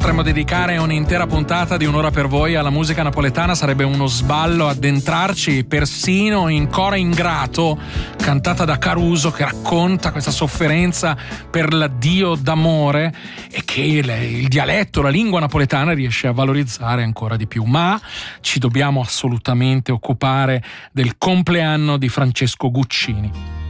potremmo dedicare un'intera puntata di un'ora per voi alla musica napoletana. Sarebbe uno sballo addentrarci persino in Cora Ingrato, cantata da Caruso, che racconta questa sofferenza per l'addio d'amore e che il dialetto, la lingua napoletana riesce a valorizzare ancora di più. Ma ci dobbiamo assolutamente occupare del compleanno di Francesco Guccini.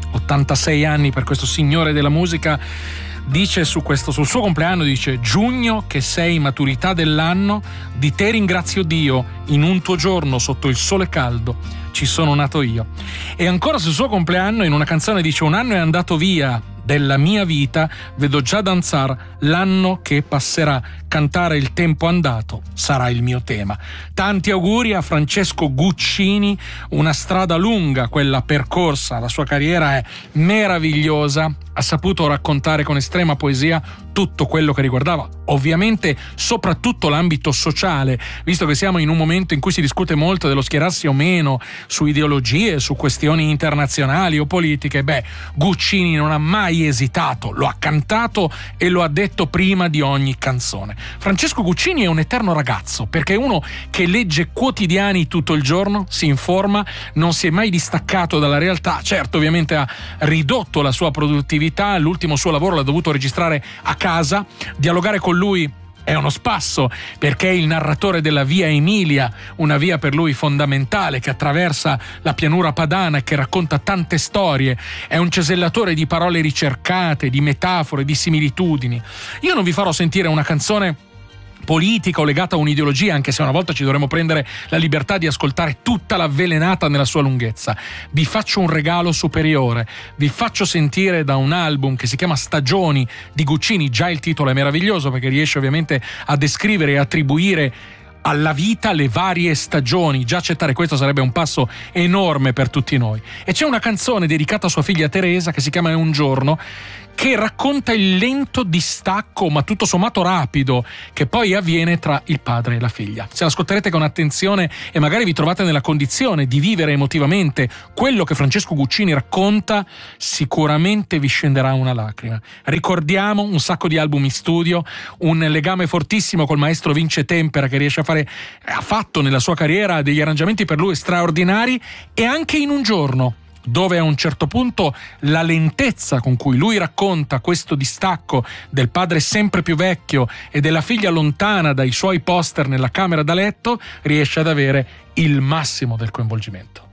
86 anni per questo signore della musica. Dice sul suo compleanno, dice: giugno che sei maturità dell'anno, di te ringrazio Dio, in un tuo giorno sotto il sole caldo ci sono nato io. E ancora sul suo compleanno in una canzone dice: un anno è andato via della mia vita, vedo già danzar l'anno che passerà, cantare il tempo andato sarà il mio tema. Tanti auguri a Francesco Guccini, una strada lunga quella percorsa, la sua carriera è meravigliosa, ha saputo raccontare con estrema poesia tutto quello che riguardava ovviamente soprattutto l'ambito sociale, visto che siamo in un momento in cui si discute molto dello schierarsi o meno su ideologie, su questioni internazionali o politiche. Guccini non ha mai esitato, lo ha cantato e lo ha detto prima di ogni canzone. Francesco Guccini è un eterno ragazzo, perché è uno che legge quotidiani tutto il giorno, si informa, non si è mai distaccato dalla realtà. Certo, ovviamente ha ridotto la sua produttività, l'ultimo suo lavoro l'ha dovuto registrare a casa. Dialogare con lui è uno spasso, perché è il narratore della Via Emilia, una via per lui fondamentale che attraversa la pianura padana e che racconta tante storie. È un cesellatore di parole ricercate, di metafore, di similitudini. Io non vi farò sentire una canzone politica o legata a un'ideologia, anche se una volta ci dovremmo prendere la libertà di ascoltare tutta l'avvelenata nella sua lunghezza. Vi faccio un regalo superiore, vi faccio sentire da un album che si chiama Stagioni di Guccini. Già il titolo è meraviglioso, perché riesce ovviamente a descrivere e attribuire alla vita le varie stagioni. Già accettare questo sarebbe un passo enorme per tutti noi. E c'è una canzone dedicata a sua figlia Teresa che si chiama È un giorno, che racconta il lento distacco, ma tutto sommato rapido, che poi avviene tra il padre e la figlia. Se l'ascolterete con attenzione e magari vi trovate nella condizione di vivere emotivamente quello che Francesco Guccini racconta, sicuramente vi scenderà una lacrima. Ricordiamo un sacco di album in studio, un legame fortissimo col maestro Vince Tempera, che ha fatto nella sua carriera degli arrangiamenti per lui straordinari, e anche In un giorno, dove a un certo punto la lentezza con cui lui racconta questo distacco del padre sempre più vecchio e della figlia lontana dai suoi poster nella camera da letto riesce ad avere il massimo del coinvolgimento.